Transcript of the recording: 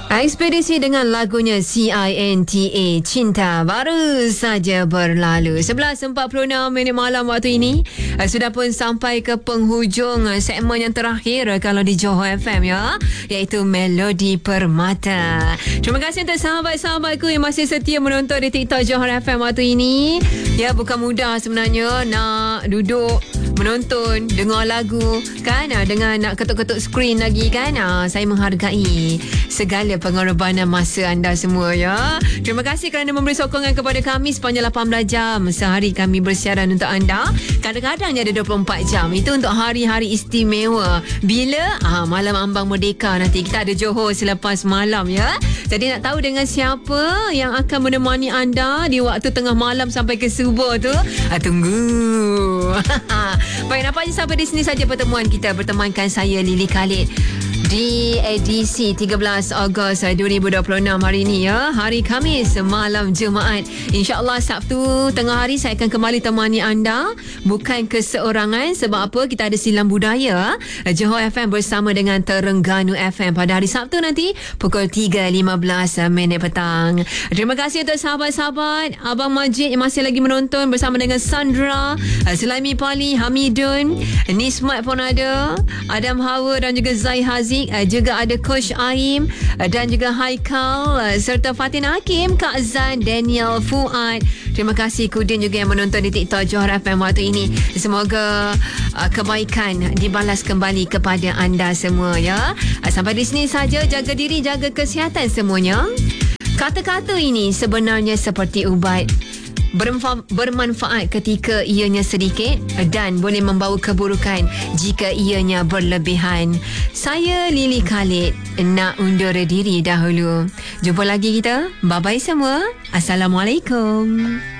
Ekspedisi dengan lagunya CINTA, Cinta Baru Saja Berlalu. 11.46 malam waktu ini. Sudah pun sampai ke penghujung segmen yang terakhir kalau di Johor FM ya, iaitu Melodi Permata. Terima kasih untuk sahabat-sahabatku yang masih setia menonton di TikTok Johor FM waktu ini. Ya, bukan mudah sebenarnya nak duduk menonton, dengar lagu kan, dengan nak ketuk-ketuk skrin lagi kan. Saya menghargai segala pengorbanan masa anda semua ya. Terima kasih kerana memberi sokongan kepada kami sepanjang 18 jam sehari kami bersiaran untuk anda. Kadang-kadangnya ada 24 jam. Itu untuk hari-hari istimewa. Bila? Malam ambang merdeka nanti. Kita ada Johor selepas malam ya. Jadi nak tahu dengan siapa yang akan menemani anda di waktu tengah malam sampai ke subuh tu? Tunggu. Baik, nampaknya sampai di sini saja pertemuan kita. Bertemankan saya Lily Khalid di edisi 13 Ogos 2026 hari ini ya. Hari Khamis, malam Jumaat. InsyaAllah Sabtu tengah hari saya akan kembali temani anda. Bukan keseorangan. Sebab apa? Kita ada Silam Budaya Johor FM bersama dengan Terengganu FM pada hari Sabtu nanti pukul 3.15 petang. Terima kasih untuk sahabat-sahabat Abang Majid yang masih lagi menonton bersama dengan Sandra, Sulaimi Pali, Hamidun, Nismat pun ada, Adam Hawa dan juga Zai Haziq, juga ada Coach Aim dan juga Haikal serta Fatin Hakim, Kak Zan, Daniel, Fuad. Terima kasih Kudin juga yang menonton di TikTok Johor FM waktu ini. Semoga kebaikan dibalas kembali kepada anda semua ya. Sampai di sini saja. Jaga diri, jaga kesihatan semuanya. Kata-kata ini sebenarnya seperti ubat, bermanfaat ketika ianya sedikit dan boleh membawa keburukan jika ianya berlebihan. Saya Lily Khalid nak undur diri dahulu. Jumpa lagi kita. Bye-bye semua. Assalamualaikum.